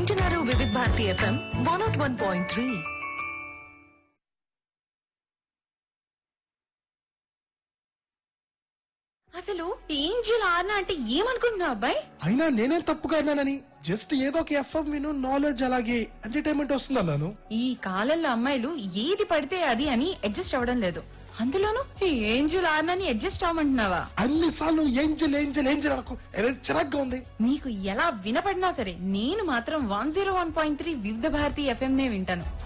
వింటున్నారు వివిధ భారతి ఎఫ్ఎం 101.3. అసలు ఏంజిల్ ఆర్నా అంటే ఏమనుకుంటున్నావు అబ్బాయి? అయినా నేనేం తప్పుగా అన్నానని, జస్ట్ ఏదో ఒక ఎఫ్ఎం విను, నాలెడ్జ్ అలాగే ఎంటర్టైన్మెంట్ వస్తుంది అన్నాను. ఈ కాలంలో అమ్మాయిలు ఏది పడితే అది అని అడ్జస్ట్ అవ్వడం లేదు. అందులోనూ ఈ ఏంజిల్ ఆర్నాని అడ్జస్ట్ అవ్వమంటున్నావా? అన్ని సార్లు ఏంజల్ ఏంజల్ ఏంజల్ అనకు, చిరాగ్గా ఉంది. నీకు ఎలా వినపడినా సరే నేను మాత్రం 101.3 వివిధ భారతి ఎఫ్ఎం నే వింటాను.